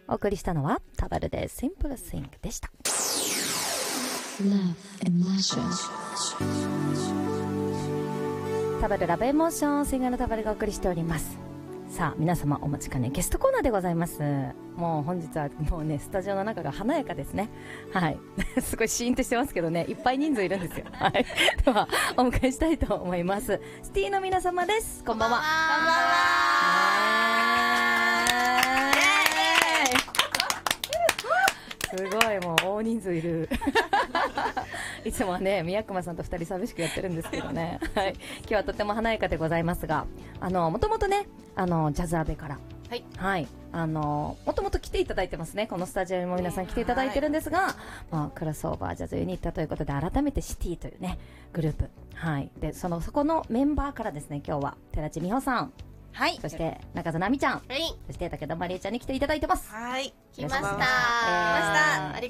お送りしたのはタバルで Simple Thing でした。 Love Emotion。 タバルラブエモーション、シンガーのタバルがお送りしております。さあ皆様お待ちかねゲストコーナーでございます。もう本日はもうねスタジオの中が華やかですね。はいすごいシーンとしてますけどね、いっぱい人数いるんですよ。はい、ではお迎えしたいと思います。シティの皆様です。こんばんは。すごいもう大人数いるいつもはね宮熊さんと2人寂しくやってるんですけどね、はい、今日はとても華やかでございますが、もともとねジャズアベから、はいはい、もともと来ていただいてますね。このスタジオにも皆さん来ていただいてるんですが、クロスオーバージャズユニットということで改めてシティというねグループ、はい、でそこのメンバーからですね今日は寺地美穂さん、はい、そして中津奈美ちゃん、はい、そして武田まりえちゃんに来ていただいてます。 はい、来ました。 あり